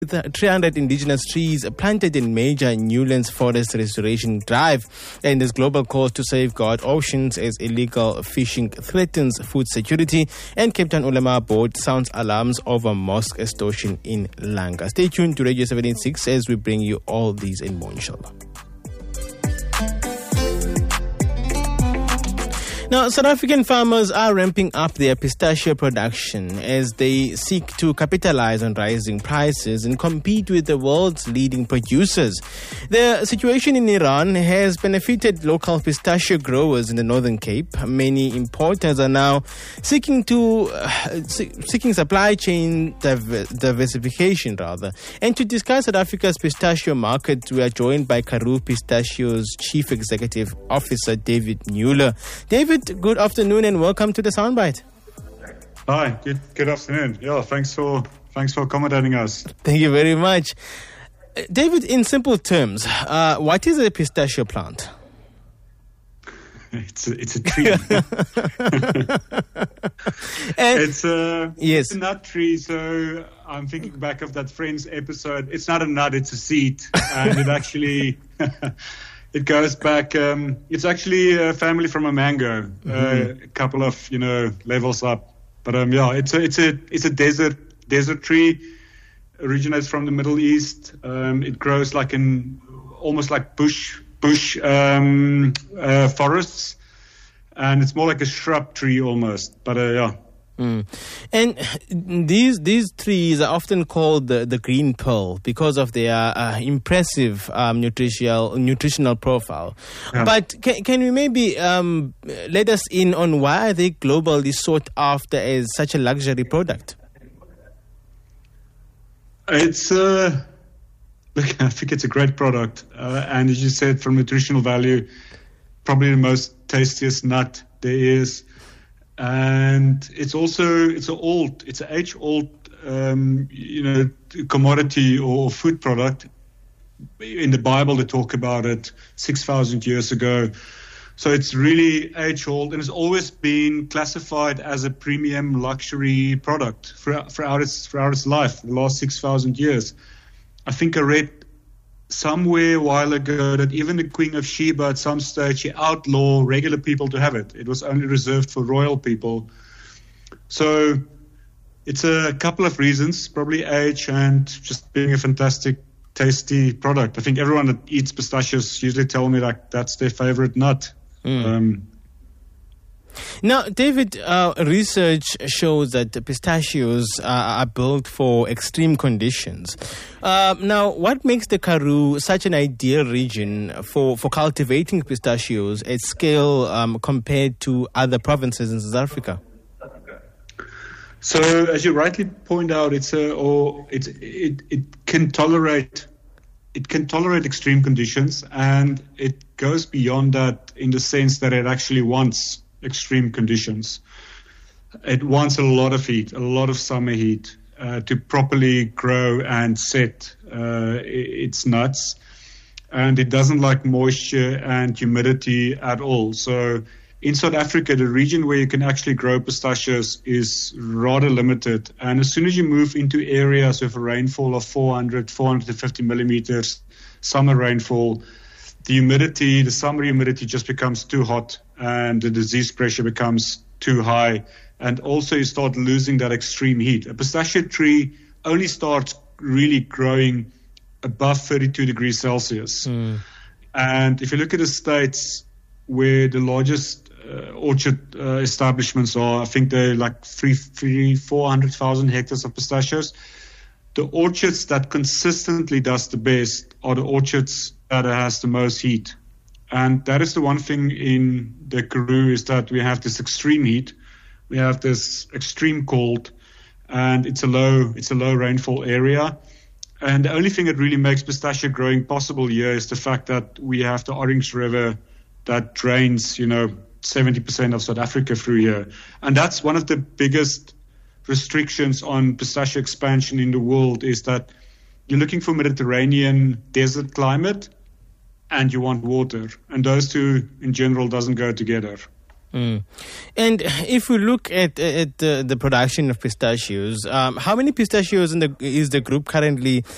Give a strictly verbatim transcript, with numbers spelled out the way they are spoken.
with three hundred indigenous trees planted in major Newlands Forest Restoration Drive. And this global cause to safeguard oceans as illegal fishing threatens food security. And Cape Town Ulama Board sounds alarms over mosque extortion in Langa. Stay tuned to Radio seven eighty-six as we bring you all these and more, inshallah. Now, South African farmers are ramping up their pistachio production as they seek to capitalize on rising prices and compete with the world's leading producers. The situation in Iran has benefited local pistachio growers in the Northern Cape. Many importers are now seeking to uh, seeking supply chain diver- diversification, rather. And to discuss South Africa's pistachio market, we are joined by Karoo Pistachio's Chief Executive Officer, David Mueller. David, good afternoon and welcome to the Soundbite. Hi, good good afternoon. Yeah, thanks for thanks for accommodating us. Thank you very much. Uh, David, in simple terms, uh, what is a pistachio plant? It's a, it's a tree. it's, a, yes. it's a nut tree, so I'm thinking back of that Friends episode. It's not a nut, it's a seed. And it actually... It goes back, um, it's actually a family from a mango, mm-hmm. uh, a couple of, you know, levels up. But um, yeah, it's a, it's a, it's a desert, desert tree, originates from the Middle East. Um, it grows like in, almost like bush, bush, um, uh, forests. And it's more like a shrub tree almost, but uh, yeah. Mm. And these these trees are often called the, the green pearl because of their uh, impressive um, nutritional nutritional profile. Yeah. But can, can we maybe um, let us in on why are they globally sought after as such a luxury product? It's uh, look, I think it's a great product, uh, and as you said, from nutritional value, probably the most tastiest nut there is. And it's also, it's an old, it's an age-old, um, you know, commodity or food product. In the Bible, they talk about it six thousand years ago. So it's really age-old, and it's always been classified as a premium luxury product throughout, throughout, its, throughout its life, the last six thousand years. I think I read somewhere a while ago that even the Queen of Sheba at some stage she outlawed regular people to have it. It was only reserved for royal people. So it's a couple of reasons, probably age and just being a fantastic, tasty product. I think everyone that eats pistachios usually tell me like that's their favorite nut. Mm. Um, Now, David, uh, research shows that the pistachios uh, are built for extreme conditions. Uh, now, what makes the Karoo such an ideal region for, for cultivating pistachios at scale um, compared to other provinces in South Africa? So, as you rightly point out, it's a, or it it it can tolerate it can tolerate extreme conditions, and it goes beyond that in the sense that it actually wants extreme conditions. It wants a lot of heat, a lot of summer heat uh, to properly grow and set uh, its nuts. And it doesn't like moisture and humidity at all. So in South Africa, the region where you can actually grow pistachios is rather limited. And as soon as you move into areas with a rainfall of four hundred, four hundred fifty millimeters, summer rainfall, the humidity, the summer humidity just becomes too hot and the disease pressure becomes too high. And also you start losing that extreme heat. A pistachio tree only starts really growing above thirty-two degrees Celsius. Mm. And if you look at the states where the largest uh, orchard uh, establishments are, I think they're like three, three, four hundred thousand hectares of pistachios. The orchards that consistently does the best are the orchards that has the most heat. And that is the one thing in the Karoo is that we have this extreme heat. We have this extreme cold, and it's a low, it's a low rainfall area. And the only thing that really makes pistachio growing possible here is the fact that we have the Orange River that drains, you know, seventy percent of South Africa through here. And that's one of the biggest restrictions on pistachio expansion in the world is that you're looking for Mediterranean desert climate and you want water. And those two in general doesn't go together. Mm. And if we look at at the, the production of pistachios, um, how many pistachios in the is the group currently